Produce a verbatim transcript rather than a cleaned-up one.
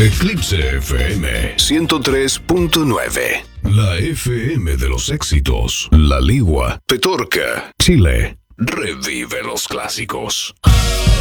Eclipse F M ciento tres punto nueve. La F M de los éxitos. La Ligua, Petorca, Chile. Revive los clásicos.